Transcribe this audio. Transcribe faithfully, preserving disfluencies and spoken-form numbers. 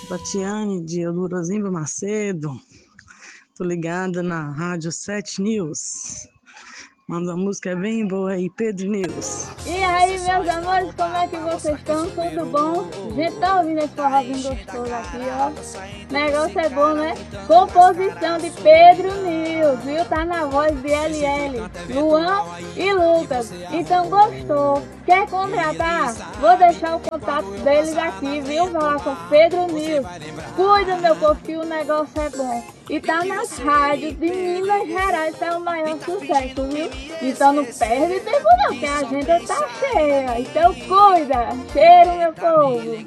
Tatiane de Eldurazinho Macedo. Tô ligada na Rádio sete News. Manda uma música bem boa aí, Pedro News. E aí, meus amores, como é que vocês estão? Tudo bom? A gente tá ouvindo esse forrozinho gostoso aqui, ó. O negócio é bom, né? Composição de Pedro News, viu? Tá na voz de L L, Luan e Lucas. Então, gostou? Quer contratar? Vou deixar o contato deles aqui, viu? Vai lá com Pedro News. Cuida, meu povo, que o negócio é bom. E tá nas rádios de Minas Gerais, tá o maior sucesso, viu? Então não perde tempo não, que a agenda tá cheia. Então cuida. Cheiro, meu povo.